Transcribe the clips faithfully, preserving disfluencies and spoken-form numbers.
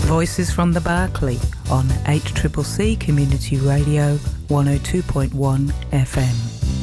Voices from the Barclay on H C C C Community Radio one oh two point one F M.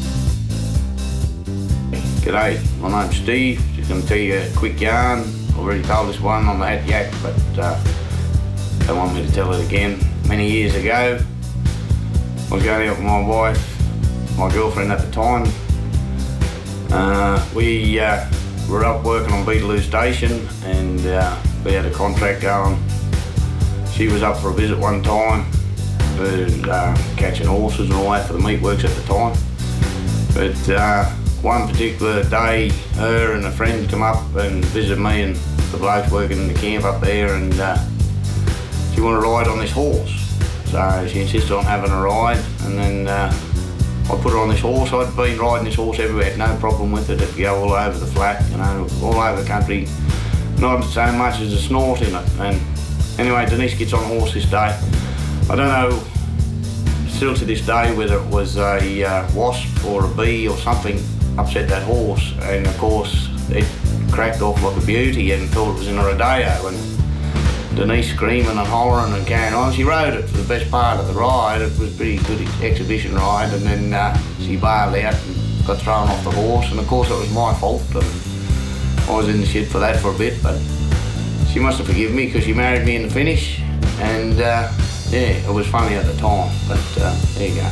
G'day, my name's Steve. Just going to tell you a quick yarn. I've already told this one on the Hat Yak, but uh, they want me to tell it again. Many years ago, I was going out with my wife, my girlfriend at the time. Uh, we uh, were up working on Beetaloo Station, and uh, we had a contract going. She was up for a visit one time, for, uh, catching horses and all that for the meatworks at the time. But uh, one particular day, her and a friend come up and visited me and the blokes working in the camp up there, and uh, she wanted to ride on this horse. So she insisted on having a ride, and then uh, I put her on this horse. I'd been riding this horse everywhere, had no problem with it. It'd go all over the flat, you know, all over the country. Not so much as a snort in it. And anyway, Denise gets on the horse this day. I don't know, still to this day, whether it was a uh, wasp or a bee or something upset that horse. And of course, it cracked off like a beauty and thought it was in a rodeo. And Denise screaming and hollering and carrying on. She rode it for the best part of the ride. It was a pretty good exhibition ride. And then uh, she bailed out and got thrown off the horse. And of course, it was my fault. And I was in the shit for that for a bit, but she must have forgiven me because she married me in the finish, and uh, yeah, it was funny at the time, but uh, there you go.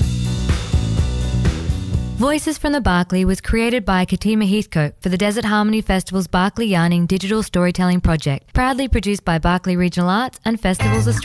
Voices from the Barclay was created by Katima Heathcote for the Desert Harmony Festival's Barclay Yarning Digital Storytelling Project, proudly produced by Barclay Regional Arts and Festivals Australia.